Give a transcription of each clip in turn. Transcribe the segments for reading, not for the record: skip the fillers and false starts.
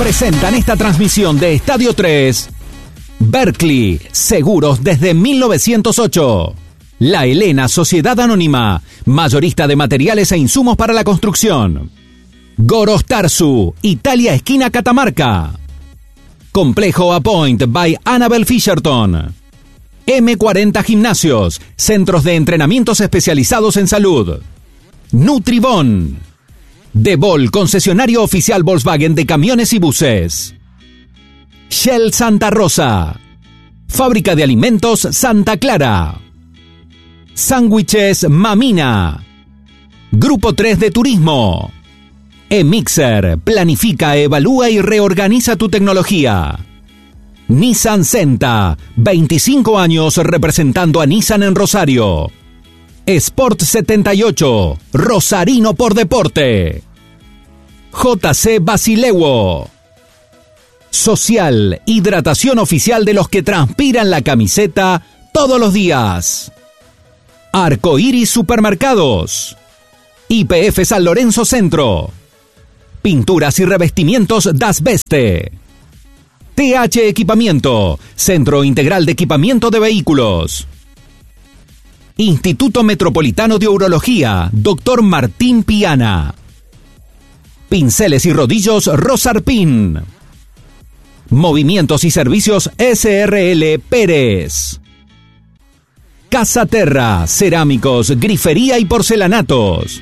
Presentan esta transmisión de Estadio 3, Berkeley, seguros desde 1908. La Helena Sociedad Anónima, mayorista de materiales e insumos para la construcción. Goros Tarsu, Italia esquina Catamarca. Complejo Appoint by Annabel Fisherton. M40 Gimnasios, centros de entrenamientos especializados en salud. Nutribón. Debol, concesionario oficial Volkswagen de camiones y buses. Shell Santa Rosa. Fábrica de alimentos Santa Clara. Sándwiches Mamina. Grupo 3 de Turismo. eMixer, planifica, evalúa y reorganiza tu tecnología. Nissan Senta, 25 años representando a Nissan en Rosario. Sport 78, Rosarino por deporte. JC Basilewo. Social, hidratación oficial de los que transpiran la camiseta todos los días. Arcoiris Supermercados. IPF San Lorenzo Centro. Pinturas y revestimientos Das Beste. TH Equipamiento, Centro Integral de Equipamiento de Vehículos. Instituto Metropolitano de Urología, Dr. Martín Piana. Pinceles y rodillos Rosarpin. Movimientos y servicios SRL Pérez. Casa Terra, cerámicos, grifería y porcelanatos.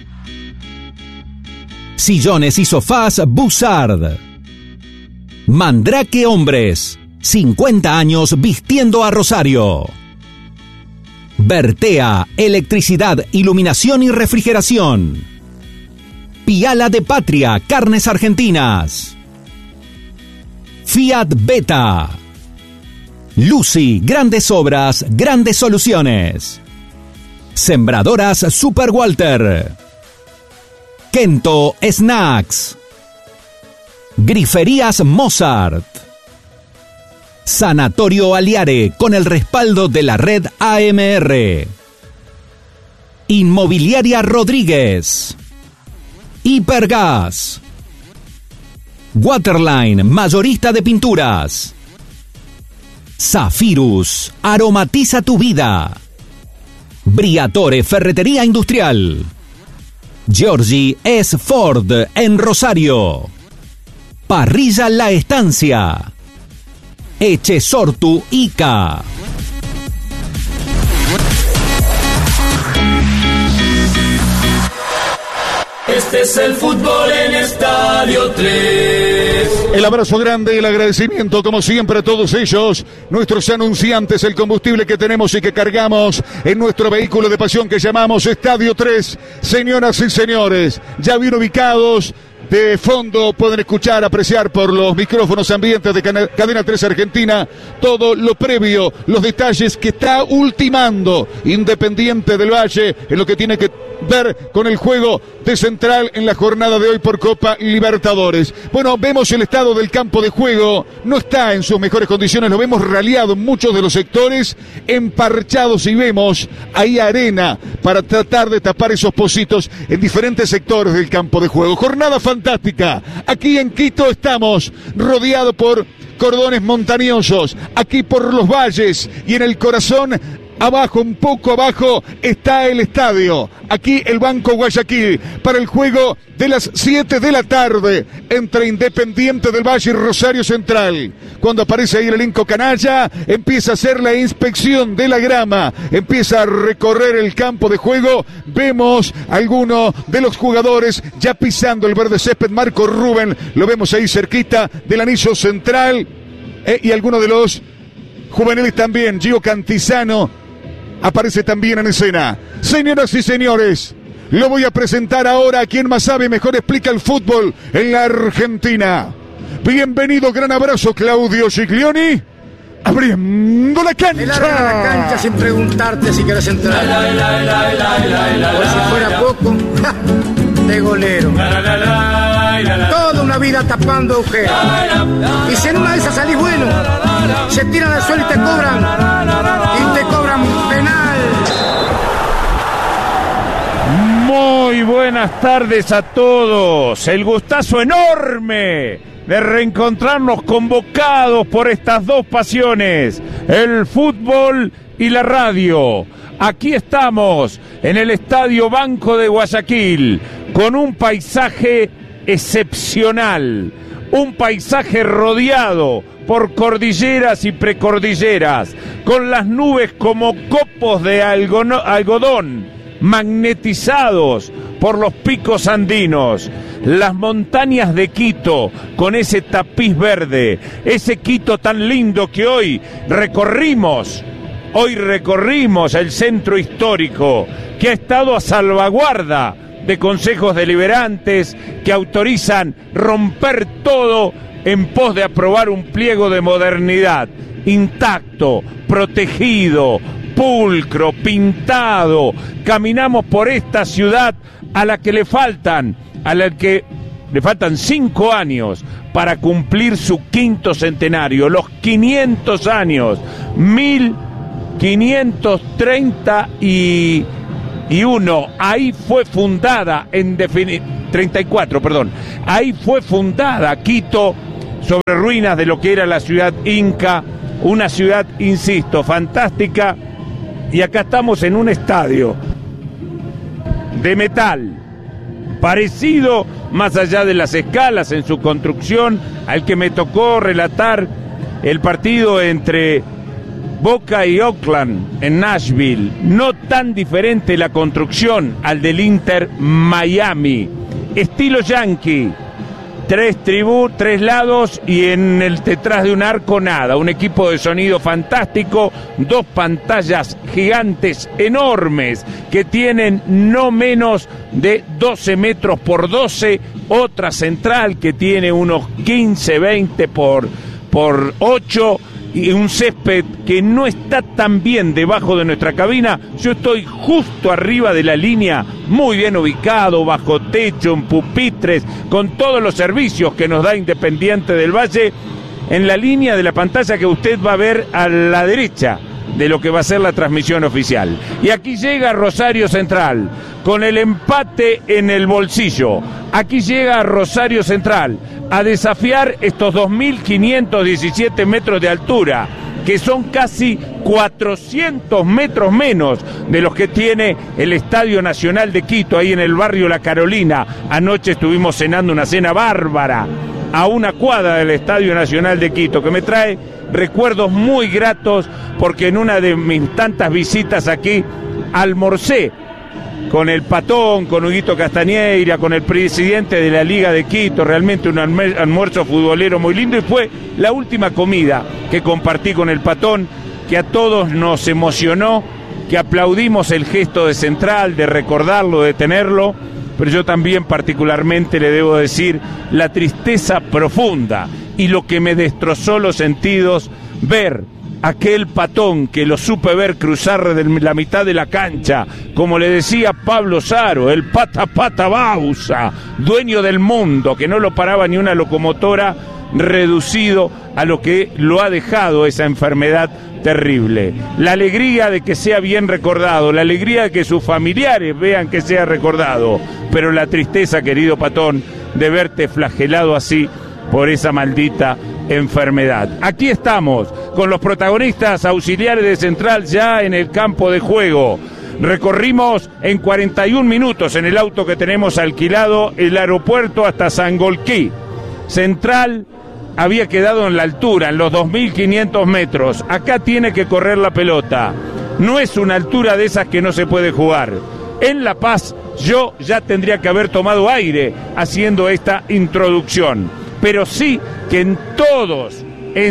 Sillones y sofás Bussard. Mandrake Hombres, 50 años vistiendo a Rosario. Bertea, electricidad, iluminación y refrigeración. Piala de Patria, carnes argentinas. Fiat Beta. Lucy, grandes obras, grandes soluciones. Sembradoras Super Walter. Kento Snacks. Griferías Mozart. Sanatorio Aliare, con el respaldo de la red AMR. Inmobiliaria Rodríguez. Hipergas. Waterline, mayorista de pinturas. Zafirus, aromatiza tu vida. Briatore, ferretería industrial. Giorgi S. Ford, en Rosario. Parrilla La Estancia. Echesortu Ica. Este es el fútbol en Estadio 3. El abrazo grande y el agradecimiento, como siempre, a todos ellos, nuestros anunciantes, el combustible que tenemos y que cargamos en nuestro vehículo de pasión que llamamos Estadio 3. Señoras y señores, ya bien ubicados. De fondo pueden escuchar, apreciar por los micrófonos ambientes de Cadena 3 Argentina todo lo previo, los detalles que está ultimando Independiente del Valle en lo que tiene que ver con el juego de Central en la jornada de hoy por Copa Libertadores. Bueno, vemos el estado del campo de juego, no está en sus mejores condiciones, lo vemos raleado en muchos de los sectores, emparchados, y vemos ahí arena para tratar de tapar esos pocitos en diferentes sectores del campo de juego. Jornada fantástica. Aquí en Quito estamos rodeados por cordones montañosos, aquí por los valles, y en el corazón, abajo, un poco abajo, está el estadio. Aquí el Banco Guayaquil para el juego de las 7 de la tarde entre Independiente del Valle y Rosario Central. Cuando aparece ahí el elenco canalla, empieza a hacer la inspección de la grama, empieza a recorrer el campo de juego. Vemos a alguno de los jugadores ya pisando el verde césped. Marco Rubén, lo vemos ahí cerquita del anillo central, y alguno de los juveniles también. Gio Cantizano aparece también en escena. Señoras y señores, lo voy a presentar ahora a quien más sabe y mejor explica el fútbol en la Argentina. Bienvenido, gran abrazo, Claudio Giglioni. Abriendo la cancha. Me largan a la cancha sin preguntarte si quieres entrar. Por si fuera poco, de golero. Toda una vida tapando agujeros. Y si en una de esas salís bueno, se tiran al suelo y te cobran penal. Muy buenas tardes a todos. El gustazo enorme de reencontrarnos convocados por estas dos pasiones, el fútbol y la radio. Aquí estamos en el Estadio Banco de Guayaquil con un paisaje excepcional, un paisaje rodeado por cordilleras y precordilleras, con las nubes como copos de algodón magnetizados por los picos andinos, las montañas de Quito con ese tapiz verde, ese Quito tan lindo que hoy recorrimos el centro histórico, que ha estado a salvaguarda de consejos deliberantes que autorizan romper todo en pos de aprobar un pliego de modernidad, intacto, protegido, pulcro, pintado. Caminamos por esta ciudad a la que le faltan 5 años para cumplir su quinto centenario, los 500 años, 1531, ahí fue fundada 34, ahí fue fundada Quito sobre ruinas de lo que era la ciudad inca, una ciudad, insisto, fantástica. Y acá estamos en un estadio de metal, parecido, más allá de las escalas en su construcción, al que me tocó relatar el partido entre Boca y Oakland en Nashville. No tan diferente la construcción al del Inter Miami, estilo yankee. 3 lados y detrás de un arco nada, un equipo de sonido fantástico, 2 pantallas gigantes enormes que tienen no menos de 12 metros por 12, otra central que tiene unos 15, 20 por 8, y un césped que no está tan bien debajo de nuestra cabina. Yo estoy justo arriba de la línea, muy bien ubicado, bajo techo, en pupitres, con todos los servicios que nos da Independiente del Valle, en la línea de la pantalla que usted va a ver a la derecha de lo que va a ser la transmisión oficial. Y aquí llega Rosario Central, con el empate en el bolsillo. Aquí llega Rosario Central a desafiar estos 2.517 metros de altura, que son casi 400 metros menos de los que tiene el Estadio Nacional de Quito, ahí en el barrio La Carolina. Anoche estuvimos cenando una cena bárbara a una cuadra del Estadio Nacional de Quito, que me trae recuerdos muy gratos, porque en una de mis tantas visitas aquí almorcé con el Patón, con Huguito Castañeira, con el presidente de la Liga de Quito, realmente un almuerzo futbolero muy lindo, y fue la última comida que compartí con el Patón, que a todos nos emocionó, que aplaudimos el gesto de Central, de recordarlo, de tenerlo, pero yo también particularmente le debo decir la tristeza profunda y lo que me destrozó los sentidos, ver aquel Patón que lo supe ver cruzar de la mitad de la cancha, como le decía Pablo Saro, el pata Bausa, dueño del mundo, que no lo paraba ni una locomotora, reducido a lo que lo ha dejado esa enfermedad terrible. La alegría de que sea bien recordado, la alegría de que sus familiares vean que sea recordado, pero la tristeza, querido Patón, de verte flagelado así por esa maldita enfermedad. Aquí estamos con los protagonistas auxiliares de Central ya en el campo de juego. Recorrimos en 41 minutos en el auto que tenemos alquilado el aeropuerto hasta Sangolquí. Central había quedado en la altura, en los 2.500 metros. Acá tiene que correr la pelota. No es una altura de esas que no se puede jugar. En La Paz yo ya tendría que haber tomado aire haciendo esta introducción. Pero sí que en todos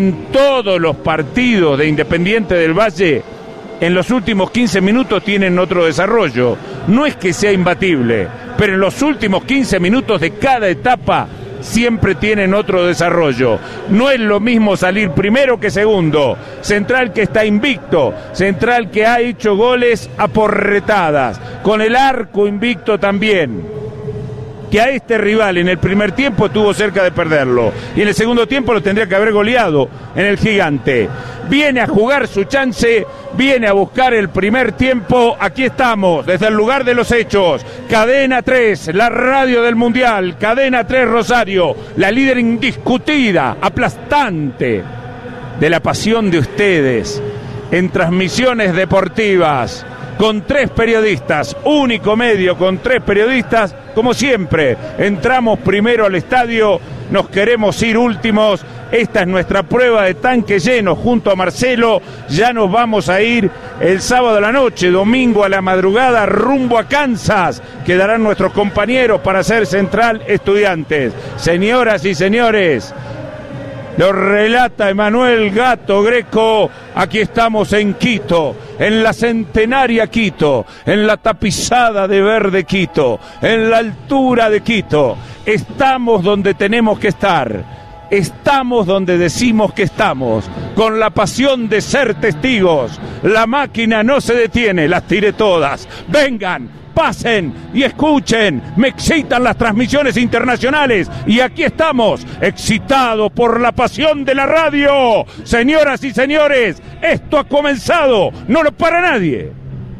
los partidos de Independiente del Valle, en los últimos 15 minutos tienen otro desarrollo. No es que sea imbatible, pero en los últimos 15 minutos de cada etapa siempre tienen otro desarrollo. No es lo mismo salir primero que segundo. Central que está invicto, Central que ha hecho goles a porretadas, con el arco invicto también. que a este rival en el primer tiempo estuvo cerca de perderlo y en el segundo tiempo lo tendría que haber goleado en el Gigante. Viene a jugar su chance, viene a buscar el primer tiempo. Aquí estamos, desde el lugar de los hechos. Cadena 3, la radio del Mundial. Cadena 3 Rosario, la líder indiscutida, aplastante de la pasión de ustedes en transmisiones deportivas. Con 3 periodistas, único medio con 3 periodistas, como siempre, entramos primero al estadio, nos queremos ir últimos, esta es nuestra prueba de tanque lleno junto a Marcelo, ya nos vamos a ir el sábado a la noche, domingo a la madrugada, rumbo a Kansas, quedarán nuestros compañeros para hacer Central Estudiantes. Señoras y señores, lo relata Emanuel Gato Greco, aquí estamos en Quito, en la centenaria Quito, en la tapizada de verde Quito, en la altura de Quito. Estamos donde tenemos que estar, estamos donde decimos que estamos, con la pasión de ser testigos. La máquina no se detiene, las tiré todas. Vengan, pasen y escuchen, me excitan las transmisiones internacionales y aquí estamos, excitados por la pasión de la radio. Señoras y señores, esto ha comenzado, no lo para nadie.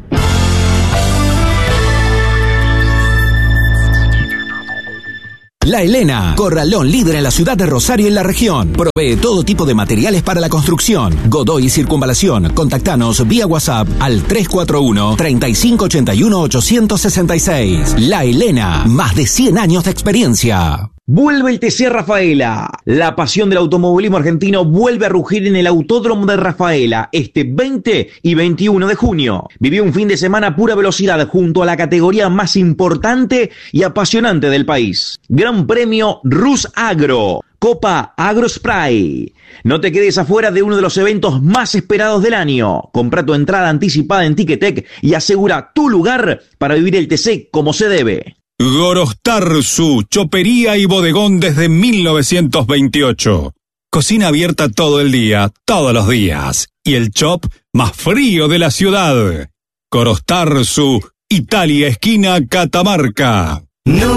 La Elena, corralón líder en la ciudad de Rosario y en la región. Provee todo tipo de materiales para la construcción. Godoy y Circunvalación. Contactanos vía WhatsApp al 341-3581-866. La Elena, más de 100 años de experiencia. Vuelve el TC Rafaela. La pasión del automovilismo argentino vuelve a rugir en el Autódromo de Rafaela este 20 y 21 de junio. Viví un fin de semana pura velocidad junto a la categoría más importante y apasionante del país. Gran Premio Rus Agro. Copa AgroSpray. No te quedes afuera de uno de los eventos más esperados del año. Compra tu entrada anticipada en Ticketek y asegura tu lugar para vivir el TC como se debe. Gorostarzu, chopería y bodegón desde 1928. Cocina abierta todo el día, todos los días. Y el chop más frío de la ciudad. Gorostarzu, Italia, esquina Catamarca. No.